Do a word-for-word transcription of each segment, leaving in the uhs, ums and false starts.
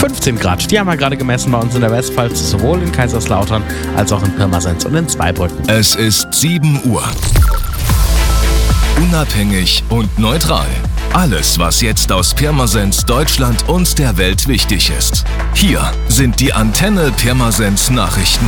fünfzehn Grad, die haben wir gerade gemessen bei uns in der Westpfalz, sowohl in Kaiserslautern als auch in Pirmasens und in Zweibrücken. Es ist sieben Uhr. Unabhängig und neutral. Alles, was jetzt aus Pirmasens, Deutschland und der Welt wichtig ist. Hier sind die Antenne Pirmasens Nachrichten.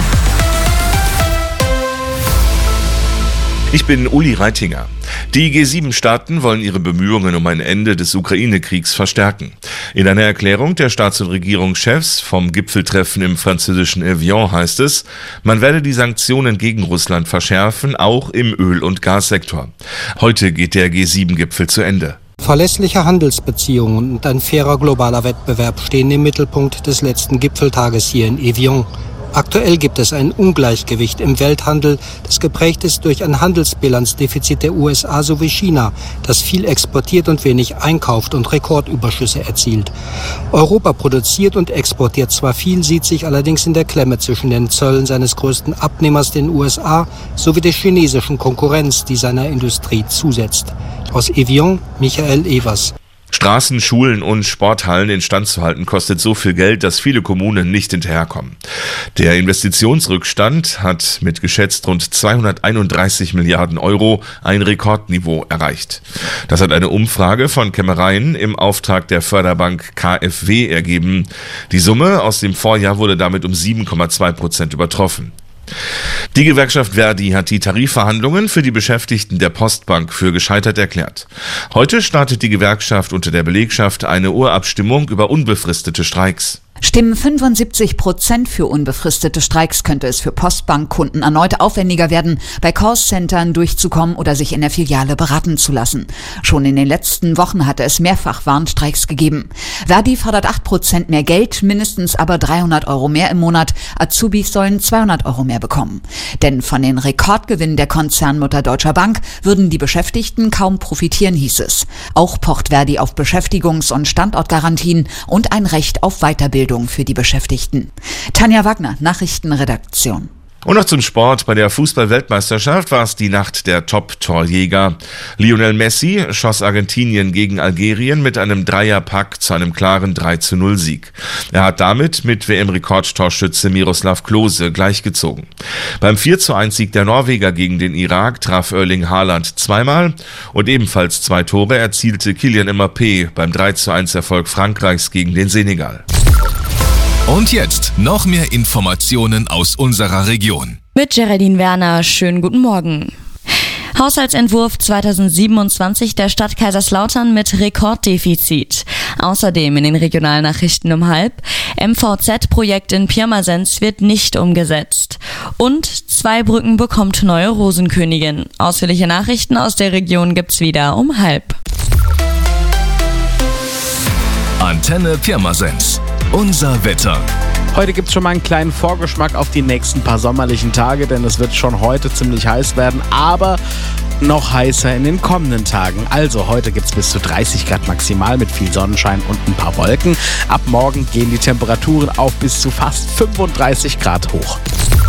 Ich bin Uli Reitinger. Die G sieben Staaten wollen ihre Bemühungen um ein Ende des Ukraine-Kriegs verstärken. In einer Erklärung der Staats- und Regierungschefs vom Gipfeltreffen im französischen Evian heißt es, man werde die Sanktionen gegen Russland verschärfen, auch im Öl- und Gassektor. Heute geht der G sieben Gipfel zu Ende. Verlässliche Handelsbeziehungen und ein fairer globaler Wettbewerb stehen im Mittelpunkt des letzten Gipfeltages hier in Evian. Aktuell gibt es ein Ungleichgewicht im Welthandel, das geprägt ist durch ein Handelsbilanzdefizit der U S A sowie China, das viel exportiert und wenig einkauft und Rekordüberschüsse erzielt. Europa produziert und exportiert zwar viel, sieht sich allerdings in der Klemme zwischen den Zöllen seines größten Abnehmers, den U S A, sowie der chinesischen Konkurrenz, die seiner Industrie zusetzt. Aus Evian, Michael Evers. Straßen, Schulen und Sporthallen instand zu halten kostet so viel Geld, dass viele Kommunen nicht hinterherkommen. Der Investitionsrückstand hat mit geschätzt rund zweihunderteinunddreißig Milliarden Euro ein Rekordniveau erreicht. Das hat eine Umfrage von Kämmereien im Auftrag der Förderbank K f W ergeben. Die Summe aus dem Vorjahr wurde damit um sieben Komma zwei Prozent übertroffen. Die Gewerkschaft Verdi hat die Tarifverhandlungen für die Beschäftigten der Postbank für gescheitert erklärt. Heute startet die Gewerkschaft unter der Belegschaft eine Urabstimmung über unbefristete Streiks. Stimmen fünfundsiebzig Prozent für unbefristete Streiks, könnte es für Postbankkunden erneut aufwendiger werden, bei Callcentern durchzukommen oder sich in der Filiale beraten zu lassen. Schon in den letzten Wochen hatte es mehrfach Warnstreiks gegeben. Verdi fordert acht Prozent mehr Geld, mindestens aber dreihundert Euro mehr im Monat. Azubis sollen zweihundert Euro mehr bekommen. Denn von den Rekordgewinnen der Konzernmutter Deutscher Bank würden die Beschäftigten kaum profitieren, hieß es. Auch pocht Verdi auf Beschäftigungs- und Standortgarantien und ein Recht auf Weiterbildung für die Beschäftigten. Tanja Wagner, Nachrichtenredaktion. Und noch zum Sport. Bei der Fußball-Weltmeisterschaft war es die Nacht der Top-Torjäger. Lionel Messi schoss Argentinien gegen Algerien mit einem Dreierpack zu einem klaren drei zu null Sieg. Er hat damit mit W M-Rekordtorschütze Miroslav Klose gleichgezogen. Beim vier zu eins Sieg der Norweger gegen den Irak traf Erling Haaland zweimal und ebenfalls zwei Tore erzielte Kylian Mbappé beim drei zu eins Erfolg Frankreichs gegen den Senegal. Und jetzt noch mehr Informationen aus unserer Region. Mit Geraldine Werner, schönen guten Morgen. Haushaltsentwurf zweitausendsiebenundzwanzig der Stadt Kaiserslautern mit Rekorddefizit. Außerdem in den Regionalnachrichten um halb, M V Z-Projekt in Pirmasens wird nicht umgesetzt. Und Zweibrücken bekommt neue Rosenkönigin. Ausführliche Nachrichten aus der Region gibt's wieder um halb. Antenne Pirmasens. Unser Wetter. Heute gibt es schon mal einen kleinen Vorgeschmack auf die nächsten paar sommerlichen Tage, denn es wird schon heute ziemlich heiß werden, aber noch heißer in den kommenden Tagen. Also heute gibt es bis zu dreißig Grad maximal mit viel Sonnenschein und ein paar Wolken. Ab morgen gehen die Temperaturen auf bis zu fast fünfunddreißig Grad hoch.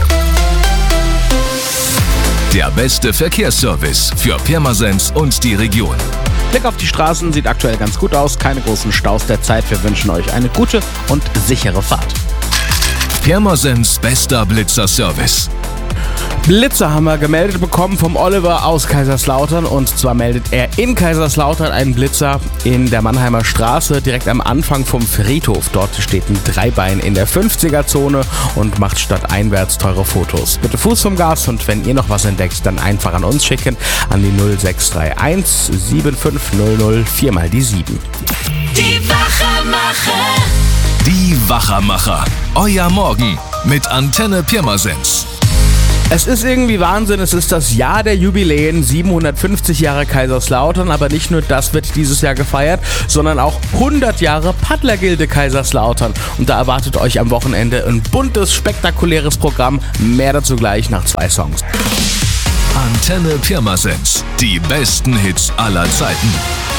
Der beste Verkehrsservice für Pirmasens und die Region. Blick auf die Straßen sieht aktuell ganz gut aus. Keine großen Staus derzeit. Wir wünschen euch eine gute und sichere Fahrt. Pirmasens bester Blitzer-Service. Blitzer haben wir gemeldet bekommen vom Oliver aus Kaiserslautern. Und zwar meldet er in Kaiserslautern einen Blitzer in der Mannheimer Straße, direkt am Anfang vom Friedhof. Dort steht ein Dreibein in der fünfziger-Zone und macht stadteinwärts teure Fotos. Bitte Fuß vom Gas und wenn ihr noch was entdeckt, dann einfach an uns schicken, an die null sechs drei eins sieben fünf null null vier mal die sieben. Die Wachermacher. Die Wachermacher. Euer Morgen mit Antenne Pirmasens. Es ist irgendwie Wahnsinn, es ist das Jahr der Jubiläen, siebenhundertfünfzig Jahre Kaiserslautern, aber nicht nur das wird dieses Jahr gefeiert, sondern auch hundert Jahre Paddlergilde Kaiserslautern. Und da erwartet euch am Wochenende ein buntes, spektakuläres Programm, mehr dazu gleich nach zwei Songs. Antenne Pirmasens, die besten Hits aller Zeiten.